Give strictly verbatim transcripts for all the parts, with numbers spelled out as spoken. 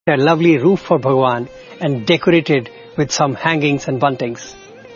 a lovely roof for Bhagwan and decorated with some hangings and buntings.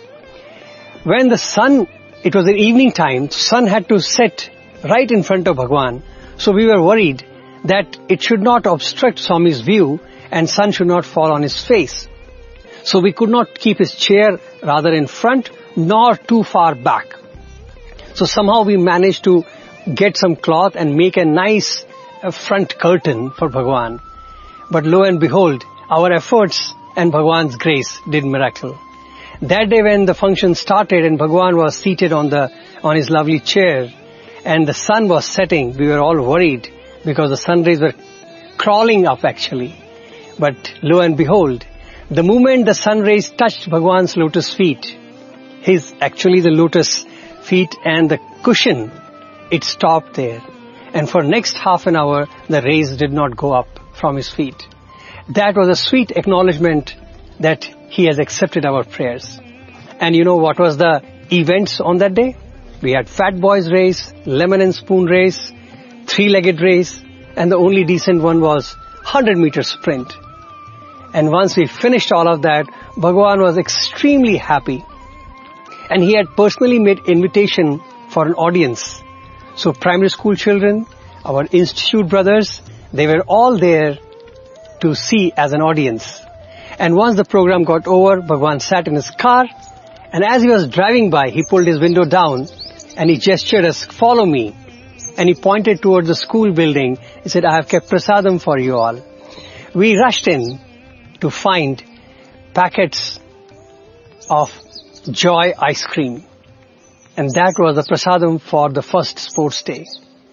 When the sun, it was an evening time, sun had to set right in front of Bhagwan. So we were worried that it should not obstruct Swami's view and sun should not fall on his face. So we could not keep his chair rather in front nor too far back. So somehow we managed to get some cloth and make a nice uh, front curtain for Bhagwan. But lo and behold, our efforts and Bhagwan's grace did miracle. That day when the function started and Bhagwan was seated on the on his lovely chair and the sun was setting, we were all worried because the sun rays were crawling up actually. But lo and behold, the moment the sun rays touched Bhagwan's lotus feet, his actually the lotus feet and the cushion, it stopped there. And for next half an hour, the rays did not go up from his feet. That was a sweet acknowledgement that he has accepted our prayers. And you know what was the events on that day? We had fat boys race, lemon and spoon race, three-legged race, and the only decent one was one hundred meter sprint. And once we finished all of that, Bhagwan was extremely happy. And he had personally made invitation for an audience. So primary school children, our institute brothers, they were all there to see as an audience. And once the program got over, Bhagwan sat in his car, and as he was driving by, he pulled his window down and he gestured us, follow me. And he pointed towards the school building. He said, I have kept prasadam for you all. We rushed in to find packets of Joy ice cream. And that was the prasadam for the first sports day.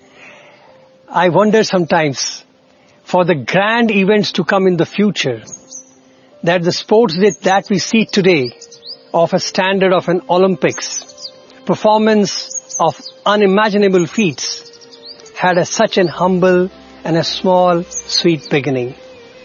I wonder sometimes for the grand events to come in the future, that the sports day that we see today of a standard of an Olympics, performance of unimaginable feats, had a, such an humble and a small, sweet beginning.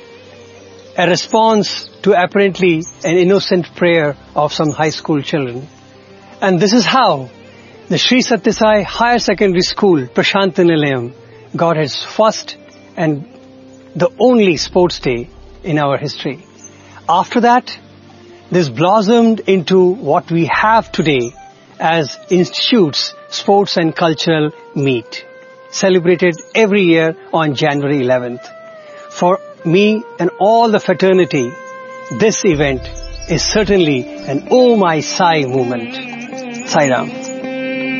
A response to apparently an innocent prayer of some high school children. And this is how the Sri Sathya Sai Higher Secondary School, Prashanta Nilayam, got its first and the only sports day in our history. After that, this blossomed into what we have today as Institute's Sports and Cultural Meet, celebrated every year on January eleventh. For me and all the fraternity, this event is certainly an Oh My Sai moment. Sai Ram.